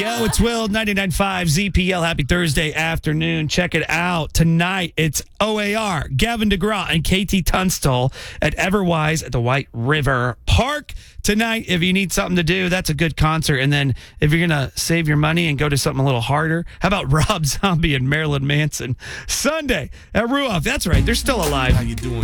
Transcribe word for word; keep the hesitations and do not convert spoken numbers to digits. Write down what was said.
Yo, it's Will, ninety-nine point five Z P L. Happy Thursday afternoon. Check it out. Tonight, it's O A R, Gavin DeGraw, and K T Tunstall at Everwise at the White River Park. Tonight, if you need something to do, that's a good concert. And then if you're going to save your money and go to something a little harder, how about Rob Zombie and Marilyn Manson? Sunday at Ruoff. That's right. They're still alive. How you doing?